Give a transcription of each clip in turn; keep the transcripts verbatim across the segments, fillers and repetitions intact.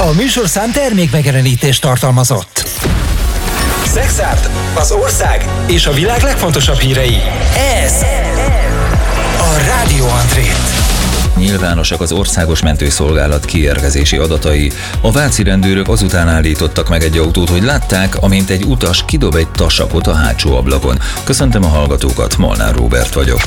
A műsorszám termékmegjelenítést tartalmazott. Szexárd, az ország és a világ legfontosabb hírei. Ez a Rádió Andrét. Nyilvánosak az Országos Mentőszolgálat kiérkezési adatai. A váci rendőrök azután állítottak meg egy autót, hogy látták, amint egy utas kidob egy tasakot a hátsó ablakon. Köszöntöm a hallgatókat, Molnár Róbert vagyok.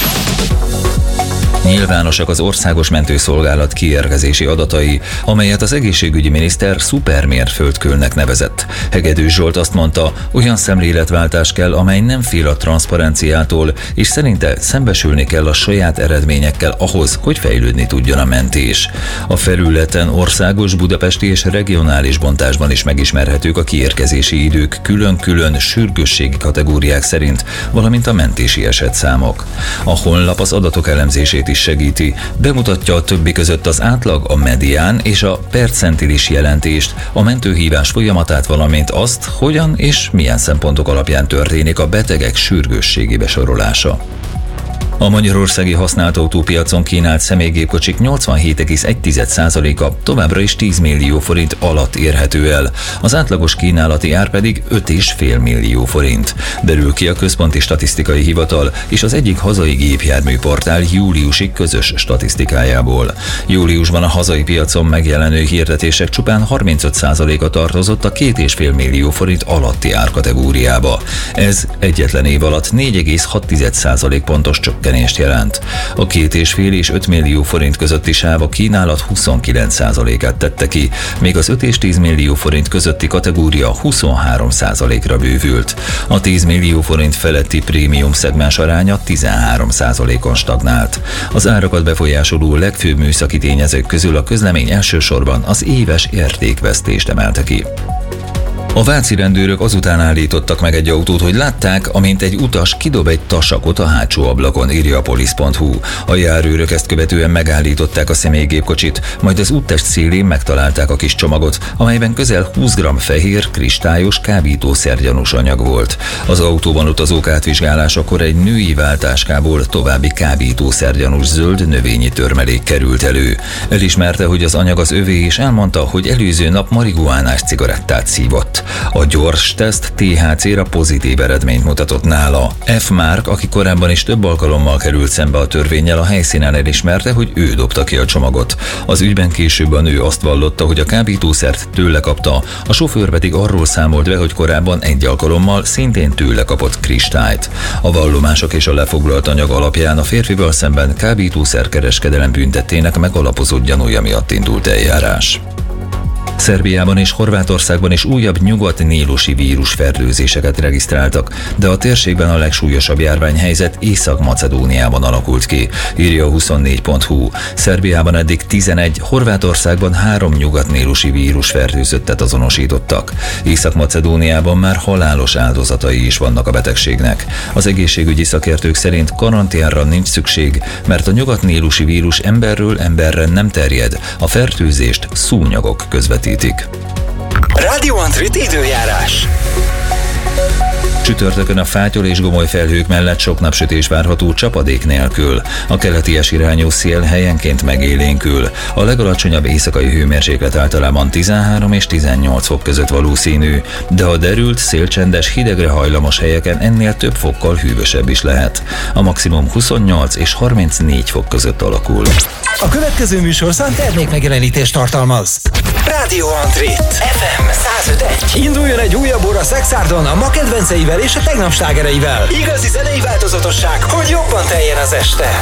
Nyilvánosak az Országos Mentőszolgálat kiérkezési adatai, amelyet az egészségügyi miniszter szupermérföldkőnek nevezett. Hegedűs Zsolt azt mondta, olyan szemléletváltás kell, amely nem fél a transzparenciától, és szerinte szembesülni kell a saját eredményekkel ahhoz, hogy fejlődni tudjon a mentés. A felületen országos, budapesti és regionális bontásban is megismerhetők a kiérkezési idők külön-külön sürgősségi kategóriák szerint, valamint a mentési esetszámok. A honlap az adatok elemzését is segíti, bemutatja a többi között az átlag, a medián és a percentilis jelentést, a mentőhívás folyamatát, valamint azt, hogyan és milyen szempontok alapján történik a betegek sürgősségi besorolása. A magyarországi használt autópiacon kínált személygépkocsik nyolcvanhét egész egy százaléka továbbra is tíz millió forint alatt érhető el, az átlagos kínálati ár pedig öt egész öt millió forint. Derül ki a Központi Statisztikai Hivatal és az egyik hazai gépjárműportál júliusi közös statisztikájából. Júliusban a hazai piacon megjelenő hirdetések csupán harmincöt százaléka tartozott a két egész öt millió forint alatti árkategóriába. Ez egyetlen év alatt négy egész hat százalék pontos csökkenést jelent. A két és fél és öt millió forint közötti sáv a kínálat huszonkilenc százalékát tette ki, míg az öt és tíz millió forint közötti kategória huszonhárom százalékra bővült. A tíz millió forint feletti prémium szegmens aránya tizenhárom százalékon stagnált. Az árakat befolyásoló legfőbb műszaki tényezők közül a közlemény elsősorban az éves értékvesztést emelte ki. A váci rendőrök azután állítottak meg egy autót, hogy látták, amint egy utas kidob egy tasakot a hátsó ablakon, írja a polisz pont hu. A járőrök ezt követően megállították a személygépkocsit, majd az úttest szélén megtalálták a kis csomagot, amelyben közel húsz gramm fehér, kristályos, kábítószergyanús anyag volt. Az autóban utazók átvizsgálásakor egy női váltáskából további kábítószergyanús zöld növényi törmelék került elő. Elismerte, hogy az anyag az övé, és elmondta, hogy előző nap marihuánás cigarettát szívott. A gyors teszt té há cé-ra pozitív eredményt mutatott nála. F. Márk, aki korábban is több alkalommal került szembe a törvénnyel, a helyszínen elismerte, hogy ő dobta ki a csomagot. Az ügyben később a nő azt vallotta, hogy a kábítószert tőle kapta, a sofőr pedig arról számolt be, hogy korábban egy alkalommal szintén tőle kapott kristályt. A vallomások és a lefoglalt anyag alapján a férfival szemben kábítószerkereskedelem büntettének megalapozott gyanúja miatt indult eljárás. Szerbiában és Horvátországban is újabb nyugat-nílusi vírusfertőzéseket regisztráltak, de a térségben a legsúlyosabb járványhelyzet Észak-Macedóniában alakult ki, írja a huszonnégy pont hu. Szerbiában eddig tizenegy, Horvátországban három nyugat-nílusi vírusfertőzöttet azonosítottak. Észak-Macedóniában már halálos áldozatai is vannak a betegségnek. Az egészségügyi szakértők szerint karanténra nincs szükség, mert a nyugat-nílusi vírus emberről emberre nem terjed, a fertőzést szúnyogok közvetítik. Rádió Andrét időjárás. Csütörtökön a fátyol és gomoly felhők mellett sok napsütés várható csapadék nélkül. A keleties irányú szél helyenként megélénkül. A legalacsonyabb éjszakai hőmérséklet általában tizenhárom és tizennyolc fok között valószínű, de a derült, szélcsendes, hidegre hajlamos helyeken ennél több fokkal hűvösebb is lehet. A maximum huszonnyolc és harmincnégy fok között alakul. A következő műsorszám termékmegjelenítést tartalmaz. Rádió Andrét ef em száz öt egy. Induljon egy újabb óra Szexárdon a ma kedvenceivel és a tegnap slágereivel. Igazi zenei változatosság, hogy jobban teljen az este.